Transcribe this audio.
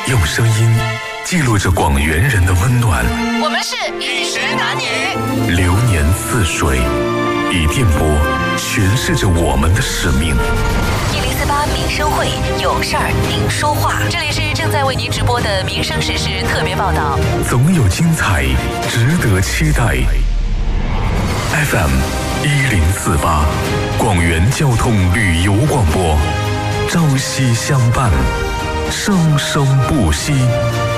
用声音记录着广元人的温暖。 我们是与时男女， 流年似水，以电波诠释着我们的使命。 1048民生会，有事儿您说话。这里是正在为您直播的民生时事特别报道， 总有精彩，值得期待。FM 1048，广元交通旅游广播，朝夕相伴，生生不息。